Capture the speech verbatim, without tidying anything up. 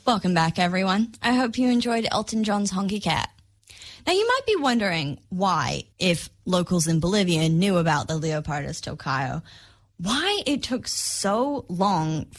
Welcome back, everyone. I hope you enjoyed Elton John's Honky Cat. Now, you might be wondering why, if locals in Bolivia knew about the Leopardus tocayo, why it took so long